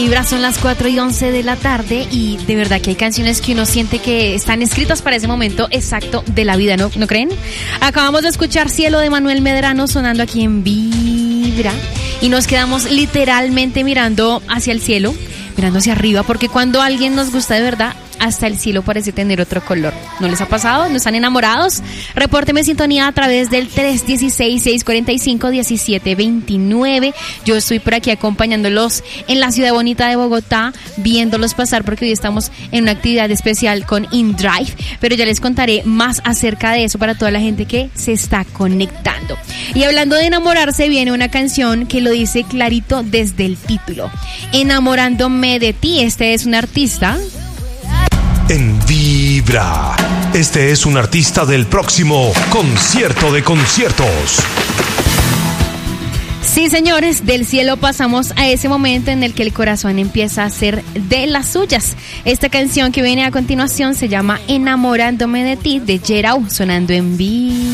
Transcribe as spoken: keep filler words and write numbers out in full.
Vibra, son las cuatro y once de la tarde y de verdad que hay canciones que uno siente que están escritas para ese momento exacto de la vida, ¿no, ¿no creen? Acabamos de escuchar Cielo de Manuel Medrano sonando aquí en Vibra y nos quedamos literalmente mirando hacia el cielo, mirando hacia arriba, porque cuando alguien nos gusta de verdad, hasta el cielo parece tener otro color. ¿No les ha pasado? ¿No están enamorados? Repórteme sintonía a través del tres uno seis, seis cuatro cinco, uno siete dos nueve. Yo estoy por aquí acompañándolos en la ciudad bonita de Bogotá, viéndolos pasar porque hoy estamos en una actividad especial con InDrive, pero ya les contaré más acerca de eso para toda la gente que se está conectando. Y hablando de enamorarse, viene una canción que lo dice clarito desde el título. Enamorándome de ti. Este es un artista en Vibra. Este es un artista del próximo concierto de conciertos. Sí, señores, del cielo pasamos a ese momento en el que el corazón empieza a ser de las suyas. Esta canción que viene a continuación se llama Enamorándome de ti, de Gerau, sonando en Vibra.